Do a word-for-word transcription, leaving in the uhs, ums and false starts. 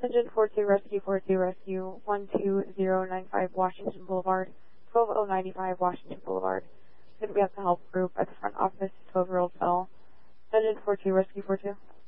Engine four two Rescue four two Rescue one two zero nine five Washington Boulevard, twelve oh ninety-five Washington Boulevard. Going to be at the help group at the front office, twelve-year-old fell. Engine four two Rescue four two.